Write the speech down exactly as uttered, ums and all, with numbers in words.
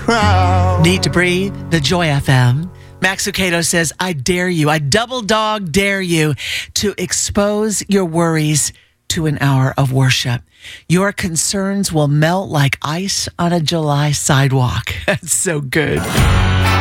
crowd. Need to breathe? The Joy F M. Max Lucado says, I dare you, I double dog dare you to expose your worries to an hour of worship. Your concerns will melt like ice on a July sidewalk. That's so good.